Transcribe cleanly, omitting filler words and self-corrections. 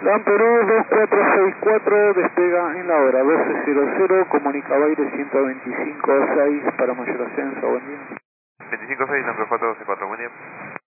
LAN Perú 2464, despega en la hora 12:00, comunica Baile 125.6 para mayor ascenso, buen día. 25.6, LAN Perú 424, buen día.